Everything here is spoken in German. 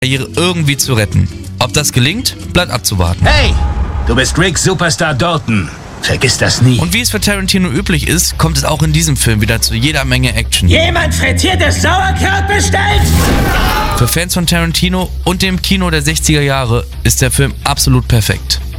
Karriere irgendwie zu retten. Ob das gelingt, bleibt abzuwarten. Hey, du bist Rick Superstar Dalton. Vergiss das nie. Und wie es für Tarantino üblich ist, kommt es auch in diesem Film wieder zu jeder Menge Action. Jemand frittiertes Sauerkraut bestellt? Für Fans von Tarantino und dem Kino der 60er Jahre ist der Film absolut perfekt.